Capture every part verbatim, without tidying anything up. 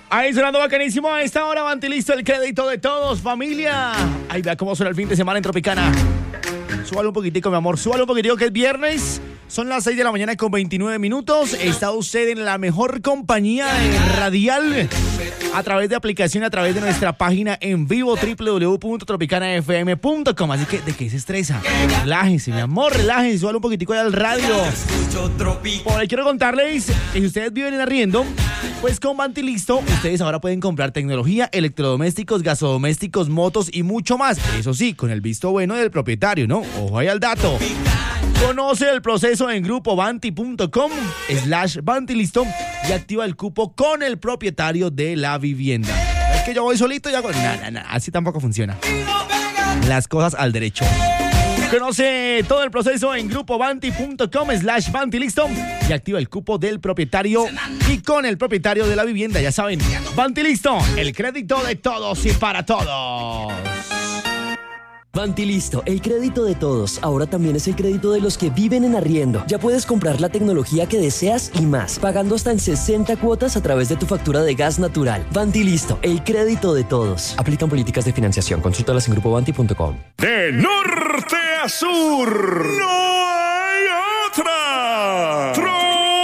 Ahí sonando bacanísimo a esta hora, Vantilisto, el crédito de todos, familia. Ahí vea cómo suena el fin de semana en Tropicana. Súbalo un poquitico, mi amor, súbalo un poquitico que es viernes. Son las seis de la mañana con veintinueve minutos. Está usted en la mejor compañía radial a través de aplicación, a través de nuestra página en vivo, doble u doble u doble u punto tropicana f m punto com. Así que, ¿de qué se estresa? Relájese, mi amor, relájese, súbalo un poquitico al radio. Por ahí quiero contarles que si ustedes viven en arriendo, pues con Vantilisto, ustedes ahora pueden comprar tecnología, electrodomésticos, gasodomésticos, motos y mucho más. Eso sí, con el visto bueno del propietario, ¿no? Ojo ahí al dato. Conoce el proceso en grupobanti punto com slash Vantilisto y activa el cupo con el propietario de la vivienda. Es que yo voy solito y hago... Nah, nah, nah, así tampoco funciona. Las cosas al derecho. Conoce todo el proceso en grupobanti punto com slash Vantilisto y activa el cupo del propietario y con el propietario de la vivienda. Ya saben, Vantilisto, el crédito de todos y para todos. Vantilisto, el crédito de todos. Ahora también es el crédito de los que viven en arriendo. Ya puedes comprar la tecnología que deseas y más, pagando hasta en sesenta cuotas a través de tu factura de gas natural. Vantilisto, el crédito de todos. Aplican políticas de financiación. Consúltalas en grupobanti punto com. De norte a sur, no hay otra. Tropicana.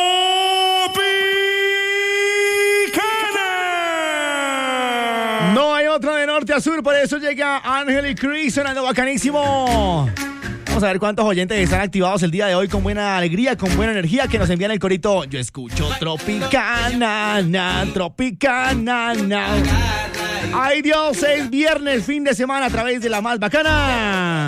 No hay otra de norte a sur, por eso llega Ángel y Chris sonando bacanísimo. Vamos a ver cuántos oyentes están activados el día de hoy con buena alegría, con buena energía, que nos envían el corito. Yo escucho Tropicana, na, Tropicana, na. Ay Dios, es viernes, fin de semana a través de la más bacana.